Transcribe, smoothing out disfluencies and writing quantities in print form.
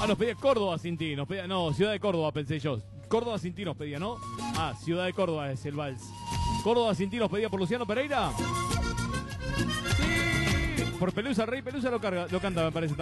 Ah, nos pedía Córdoba sin ti. No, Ciudad de Córdoba pensé yo. Córdoba sin ti nos pedía, ¿no? Ah, Ciudad de Córdoba es el vals. Córdoba sin ti nos pedía por Luciano Pereira. Sí. Por Pelusa, Rey Pelusa lo canta, me parece.